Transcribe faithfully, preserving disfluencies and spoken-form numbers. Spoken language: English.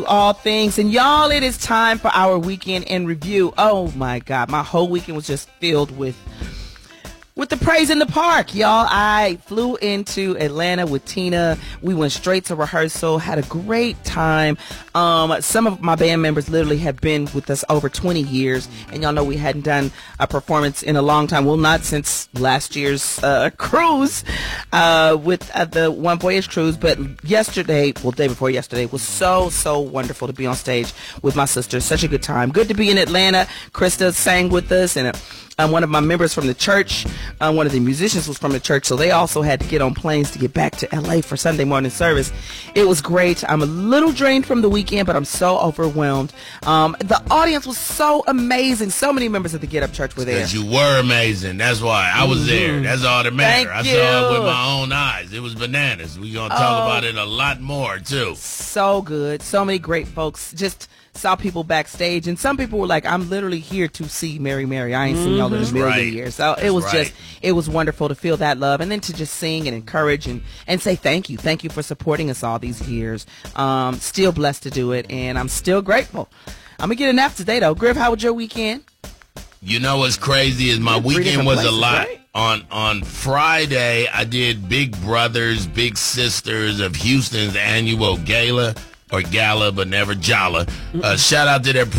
All things, and y'all, it is time for our weekend in review. Oh my God, my whole weekend was just filled with with the praise in the park, y'all. I flew into Atlanta with Tina. We went straight to rehearsal, had a great time. Um, some of my band members literally have been with us over twenty years, and y'all know we hadn't done a performance in a long time. Well, not since last year's uh, cruise uh, with uh, the One Voyage cruise, but yesterday, well, day before yesterday, was so, so wonderful to be on stage with my sisters. Such a good time. Good to be in Atlanta. Krista sang with us, and uh, um, one of my members from the church, uh, one of the musicians was from the church, so they also had to get on planes to get back to L A for Sunday morning service. It was great. I'm a little drained from the weekend, but I'm so overwhelmed. Um, the audience was so amazing. So many members of the Get Up Church were there. Because you were amazing. That's why. I was mm-hmm. there. That's all that mattered. Thank I you. saw it with my own eyes. It was bananas. We're going to talk oh, about it a lot more, too. So good. So many great folks. Just saw people backstage, and some people were like, I'm literally here to see Mary Mary. I ain't mm-hmm. seen y'all in a million right. years. So That's it was right. just, it was wonderful to feel that love, and then to just sing and encourage and, and say thank you. Thank you for supporting us all these years. Um, still blessed to do it, and I'm still grateful. I'm going to get a nap today, though. Griff, how was your weekend? You know what's crazy is my weekend was places, a lot. Right? On on Friday, I did Big Brothers, Big Sisters of Houston's annual gala, or gala, but never jala. Uh, shout out to their